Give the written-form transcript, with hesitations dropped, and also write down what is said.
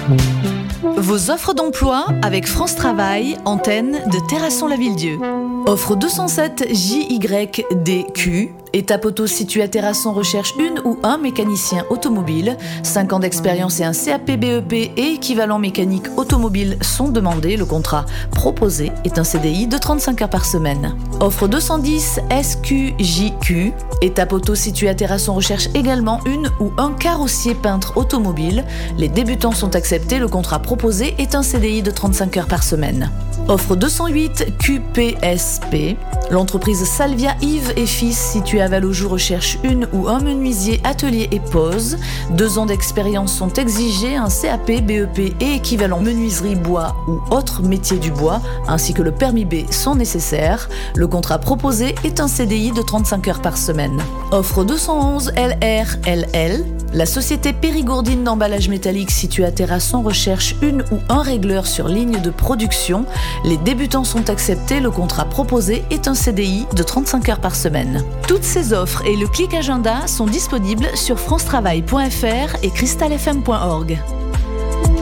Vos offres d'emploi avec France Travail, antenne de Terrasson-la-Ville-Dieu. Offre 207 JYDQ. Étape auto située à Terrasson recherche une ou un mécanicien automobile. 5 ans d'expérience et un CAP BEP et équivalent mécanique automobile sont demandés. Le contrat proposé est un CDI de 35 heures par semaine. Offre 210 SQJQ. Étape auto située à Terrasson recherche également une ou un carrossier peintre automobile. Les débutants sont acceptés. Le contrat proposé est un CDI de 35 heures par semaine. Offre 208 QPSP. L'entreprise Salvia Yves et Fils située à Vallaujoux recherche une ou un menuisier atelier et pose. 2 ans d'expérience sont exigés, un CAP, BEP et équivalent menuiserie bois ou autre métier du bois, ainsi que le permis B sont nécessaires. Le contrat proposé est un CDI de 35 heures par semaine. Offre 211 LRLL. La société Périgourdine d'emballage métallique située à Terrasson recherche une ou un régleur sur ligne de production. Les débutants sont acceptés. Le contrat proposé est un CDI de 35 heures par semaine. Toutes ces offres et le clic agenda sont disponibles sur francetravail.fr et crystalfm.org.